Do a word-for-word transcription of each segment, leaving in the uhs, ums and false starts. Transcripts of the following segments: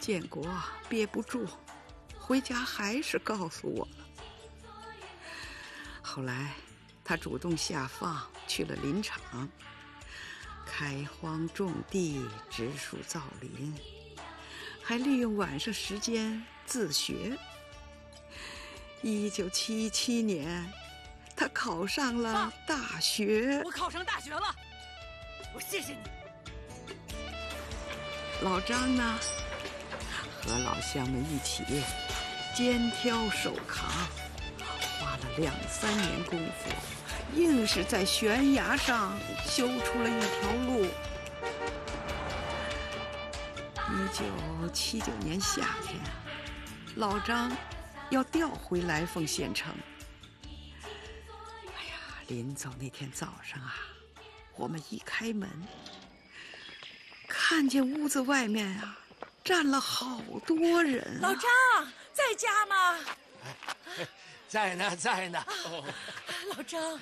建国憋不住，回家还是告诉我了。后来他主动下放去了林场，开荒种地，植树造林，还利用晚上时间自学。一九七七年，他考上了大学。 我考上大学了，我谢谢你。 老张呢，和老乡们一起肩挑手扛，花了两三年功夫，硬是在悬崖上修出了一条路。一九七九年夏天，老张要调回来凤县城。哎呀，临走那天早上啊，我们一开门，看见屋子外面啊站了好多人、啊。 老张在家吗？ 哎，在呢，在呢。 哦、老张，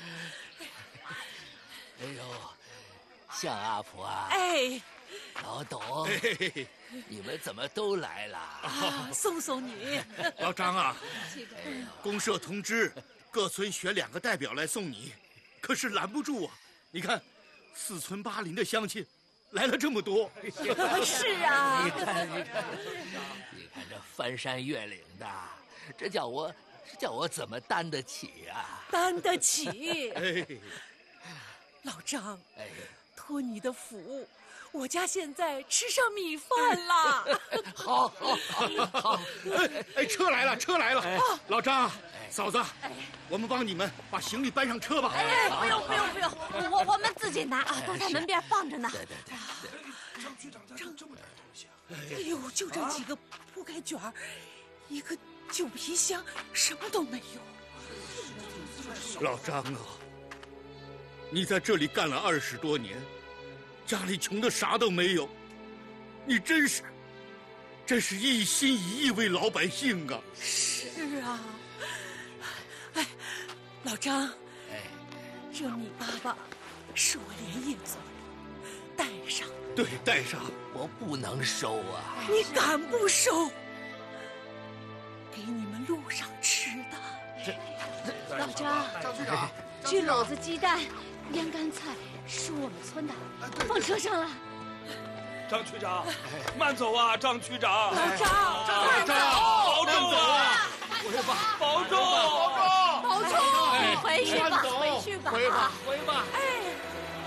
哎呦，向阿婆啊！ 哎， 老董，哎、你们怎么都来了？ 啊，送送你。 老张啊，公社通知各村选两个代表来送你，可是拦不住啊！你看，四村八邻的乡亲来了这么多。 是啊， 你看，你看，你看这翻山越岭的，这叫我，这叫我怎么担得起啊？ 担得起。 哎， 老张， 哎， 托你的福，我家现在吃上米饭了。 好，好，好，好！ 哎哎，车来了，车来了！哎、老张，嫂子，哎、我们帮你们把行李搬上车吧。 哎，不用，不用，不用，我我们自己拿啊，都在门边放着呢。 对对对。 张局长带了这么点东西啊！ 哎呦，就这几个铺盖卷儿，一个旧皮箱，什么都没有。 老张啊，你在这里干了二十多年，家里穷的啥都没有，你真是，真是一心一意为老百姓啊！ 是啊，哎，老张， 哎， 这米粑粑是我连夜做的，带上。 对，带上。 我不能收啊！ 你敢不收？给你们路上吃的。 老张， 张局长， 这篓子鸡蛋、腌干菜是我们村的，放车上了。 张区长，慢走啊，张区长！ 老张， 老张，保重啊！ 回吧， 保重， 保重，回去吧，回去吧， 回吧，回吧。 哎。